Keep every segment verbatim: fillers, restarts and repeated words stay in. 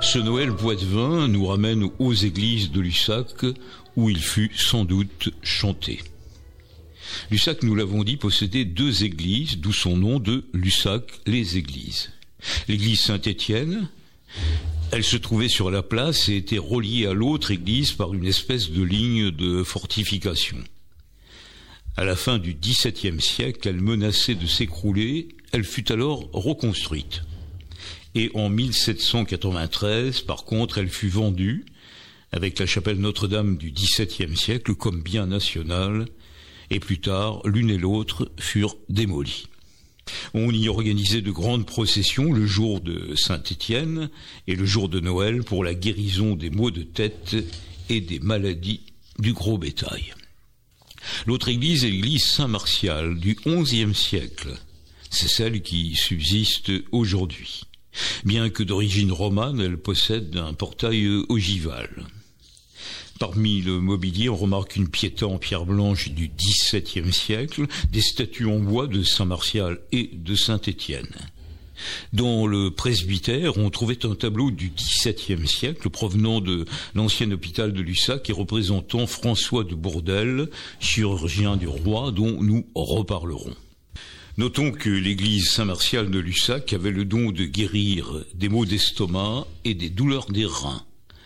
Ce Noël poitevin nous ramène aux églises de Lussac, où il fut sans doute chanté. Lussac, nous l'avons dit, possédait deux églises, d'où son nom de Lussac les Églises. L'église Saint-Étienne, elle se trouvait sur la place et était reliée à l'autre église par une espèce de ligne de fortification. À la fin du dix-septième siècle, elle menaçait de s'écrouler, elle fut alors reconstruite. Et en mille sept cent quatre-vingt-treize, par contre, elle fut vendue, avec la chapelle Notre-Dame du dix-septième siècle, comme bien national, et plus tard, l'une et l'autre furent démolies. On y organisait de grandes processions le jour de Saint-Étienne et le jour de Noël pour la guérison des maux de tête et des maladies du gros bétail. L'autre église est l'église Saint-Martial du onzième siècle. C'est celle qui subsiste aujourd'hui. Bien que d'origine romane, elle possède un portail ogival. Parmi le mobilier, on remarque une piéta en pierre blanche du dix-septième siècle, des statues en bois de Saint-Martial et de Saint-Étienne. Dans le presbytère, on trouvait un tableau du dix-septième siècle provenant de l'ancien hôpital de Lussac et représentant François de Bourdelle, chirurgien du roi, dont nous reparlerons. Notons que l'église Saint-Martial de Lussac avait le don de guérir des maux d'estomac et des douleurs des reins.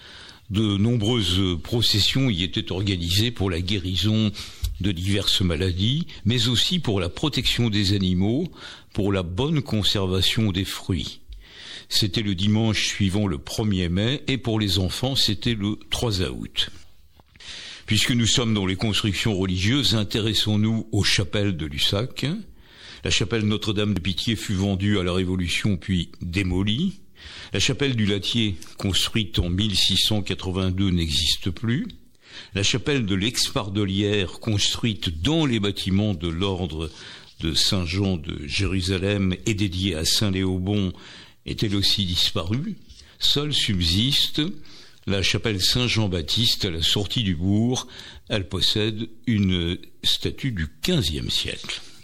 De nombreuses processions y étaient organisées pour la guérison de diverses maladies, mais aussi pour la protection des animaux, pour la bonne conservation des fruits. C'était le dimanche suivant le premier mai, et pour les enfants, c'était le trois août. Puisque nous sommes dans les constructions religieuses, intéressons-nous aux chapelles de Lussac. La chapelle Notre-Dame de Pitié fut vendue à la Révolution puis démolie. La chapelle du Latier, construite en mille six cent quatre-vingt-deux, n'existe plus. La chapelle de l'Expardelière, construite dans les bâtiments de l'ordre de Saint-Jean de Jérusalem et dédiée à Saint-Léobon, est elle aussi disparue. Seule subsiste la chapelle Saint-Jean-Baptiste à la sortie du bourg. Elle possède une statue du quinzième siècle.